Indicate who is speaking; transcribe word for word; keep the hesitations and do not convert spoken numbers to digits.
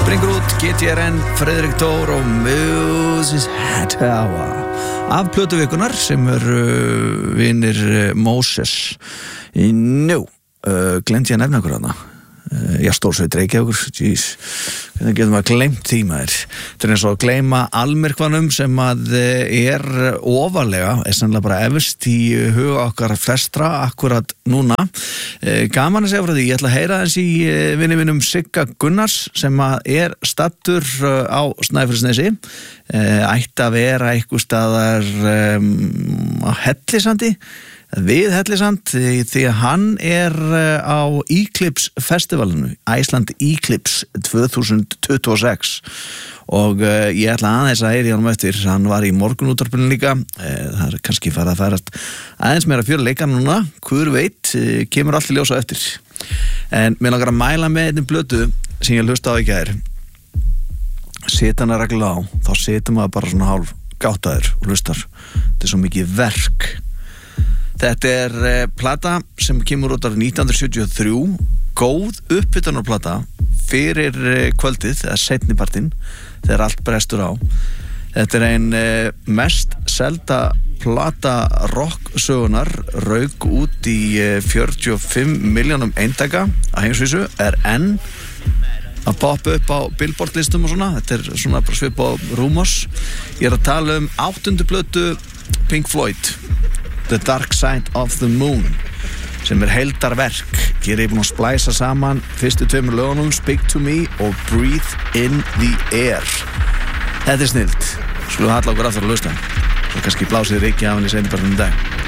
Speaker 1: springur út G T R N, Friðrik Dór og Moses Hattawa af plötuvikunnar sem eru uh, vinir uh, Moses. Nú, uh, glemdi ég að nefna ykkur þarna. Uh, já, Stórsveit Reykjavíkur, jeez, hvernig getum við að gleymt því maður? Þetta er eins og að gleyma almyrkvanum sem að er ofarlega, er sannlega bara efst í huga okkar flestra akkurat núna. Uh, gaman að segja frá því, ég ætla að heyra þess í uh, vinni mínum Sigga Gunnars sem að er stattur uh, á Snæfellsnesi. Uh, ætti að vera eitthvað staðar um, á Hellisandi, við Hellisand, því að hann er á Eclipse festivalinu, Iceland Eclipse tvö þúsund tuttugu og sex og uh, ég ætla aðeins að heyra í honum eftir, hann var í morgunútvarpinu líka, uh, það er kannski farið að færast aðeins meira fjöruleika núna, hver veit, uh, kemur allt í ljós á eftir. En mér langar að mæla með einnig blötu sem ég hlusta á í gær, sita hana reglulega á, þá situr maður bara svona hálf gáttaður og hlustar, þetta er svo mikið verk. Þetta er uh, plata sem kemur út af nítján hundruð sjötíu og þrjú, góð uppbytunarplata fyrir uh, kvöldið, eða seinnipartinn, þegar allt brestur á. Þetta er ein uh, mest selda plata rocksögunar, rauk út í uh, fjörutíu og fimm milljónum eintaka að heimsvísu, er enn að poppa upp á Billboard-listum og svona, þetta er svona bara svip á Rumors. Ég er að tala um áttundu plötu Pink Floyd, The Dark Side of the Moon, sem er heildarverk. Hér er ég búin að splæsa saman fyrstu tveimur lögunum, Speak to Me og Breathe in the Air. Þetta er snilt. Skulum halla okkur aftur að hlusta. Svo kannski blásið Rikki af henni seinni bara um dag.